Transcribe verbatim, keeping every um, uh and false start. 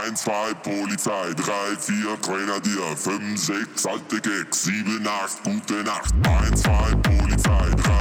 eins, zwei, Polizei, drei, vier, Grenadier, fünf, sechs, alte Gags, sieben, acht, gute Nacht. eins, zwei, Polizei, drei,